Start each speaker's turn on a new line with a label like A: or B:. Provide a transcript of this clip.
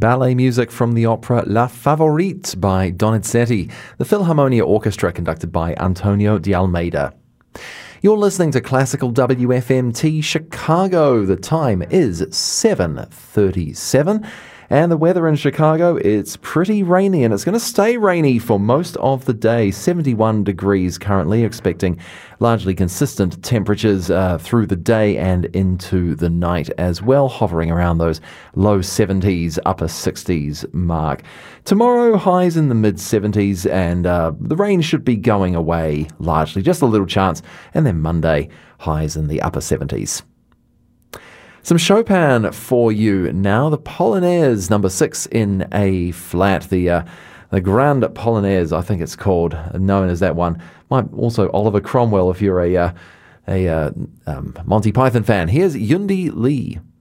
A: ballet music from the opera La Favorite by Donizetti, the Philharmonia Orchestra conducted by Antonio de Almeida. You're listening to Classical WFMT Chicago. The time is 7:37. And the weather in Chicago, it's pretty rainy, and it's going to stay rainy for most of the day. 71 degrees currently, expecting largely consistent temperatures through the day and into the night as well, hovering around those low 70s, upper 60s mark. Tomorrow, highs in the mid-70s, and the rain should be going away largely, just a little chance. And then Monday, highs in the upper 70s. Some Chopin for you now. The Polonaise, number 6 in A flat. The Grand Polonaise, I think it's called, known as that one. Also Oliver Cromwell, if you're a Monty Python fan. Here's Yundi Lee.